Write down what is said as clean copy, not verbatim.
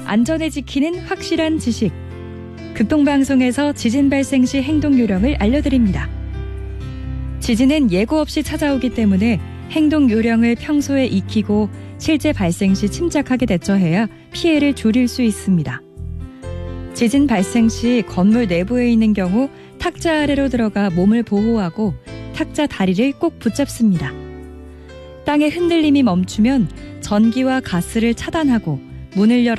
안전을 지키는 확실한 지식. 극동방송에서 지진 발생 시 행동 요령을 알려드립니다. 지진은 예고 없이 찾아오기 때문에 행동 요령을 평소에 익히고 실제 발생 시 침착하게 대처해야 피해를 줄일 수 있습니다. 지진 발생 시 건물 내부에 있는 경우 탁자 아래로 들어가 몸을 보호하고 탁자 다리를 꼭 붙잡습니다. 땅의 흔들림이 멈추면 전기와 가스를 차단하고 문을 열어